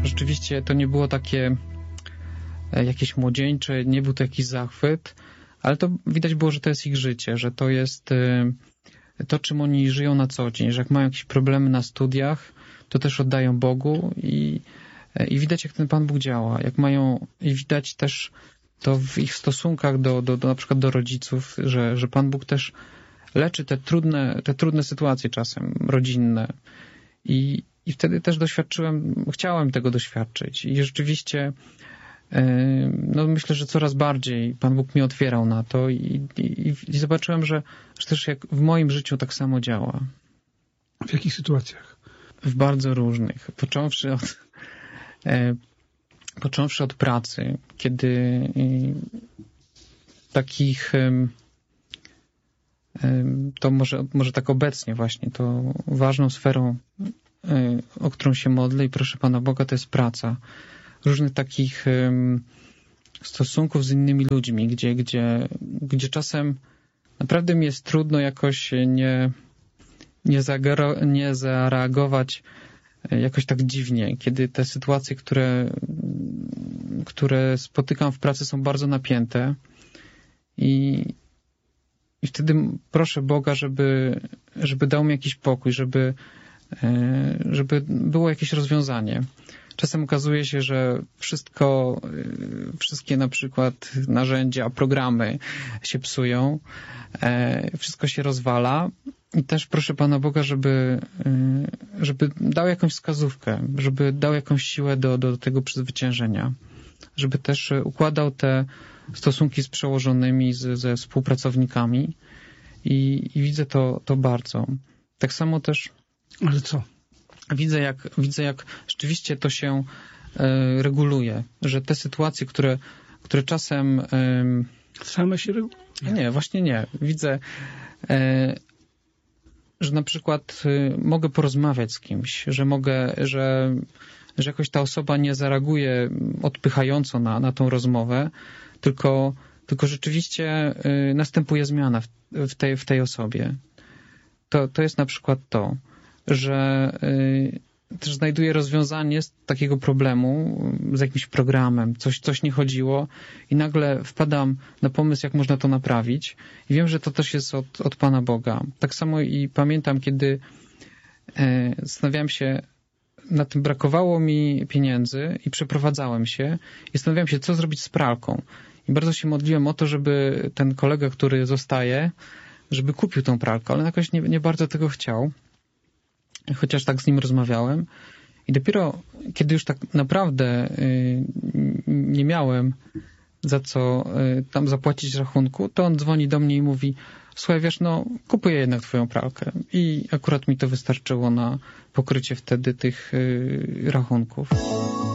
rzeczywiście to nie było takie jakieś młodzieńcze, nie był to jakiś zachwyt, ale to widać było, że to jest ich życie, że to jest to, czym oni żyją na co dzień, że jak mają jakieś problemy na studiach, to też oddają Bogu i widać, jak ten Pan Bóg działa, jak mają, i widać też to w ich stosunkach do na przykład do rodziców, że Pan Bóg też leczy te trudne sytuacje czasem rodzinne. I wtedy też chciałem tego doświadczyć. I rzeczywiście no myślę, że coraz bardziej Pan Bóg mi otwierał na to i zobaczyłem, że też jak w moim życiu tak samo działa. W jakich sytuacjach? W bardzo różnych. Począwszy od pracy, kiedy takich to może tak obecnie właśnie, to ważną sferą, o którą się modlę i proszę Pana Boga, to jest praca. Różnych takich stosunków z innymi ludźmi, gdzie czasem naprawdę mi jest trudno jakoś nie zareagować jakoś tak dziwnie, kiedy te sytuacje, które spotykam w pracy, są bardzo napięte i wtedy proszę Boga, żeby dał mi jakiś pokój, żeby było jakieś rozwiązanie. Czasem okazuje się, że wszystkie na przykład narzędzia, programy się psują, wszystko się rozwala i też proszę Pana Boga, żeby dał jakąś wskazówkę, żeby dał jakąś siłę do tego przezwyciężenia, żeby też układał te stosunki z przełożonymi, ze współpracownikami i widzę to bardzo. Tak samo też... Ale co? Widzę, jak rzeczywiście to się reguluje, że te sytuacje, które czasem... Same się regulują? Nie, właśnie nie. Widzę, że na przykład mogę porozmawiać z kimś, że jakoś ta osoba nie zareaguje odpychająco na tą rozmowę, tylko rzeczywiście następuje zmiana w tej osobie. To jest na przykład to, że też znajduję rozwiązanie z takiego problemu, z jakimś programem, coś nie chodziło i nagle wpadam na pomysł, jak można to naprawić i wiem, że to też jest od Pana Boga. Tak samo i pamiętam, kiedy zastanawiałem się na tym, brakowało mi pieniędzy i przeprowadzałem się i zastanawiałem się, co zrobić z pralką. I bardzo się modliłem o to, żeby ten kolega, który zostaje, żeby kupił tą pralkę, ale jakoś nie bardzo tego chciał. Chociaż tak z nim rozmawiałem i dopiero kiedy już tak naprawdę nie miałem za co tam zapłacić rachunku, to on dzwoni do mnie i mówi: słuchaj, wiesz, kupuję jednak twoją pralkę. I akurat mi to wystarczyło na pokrycie wtedy tych rachunków.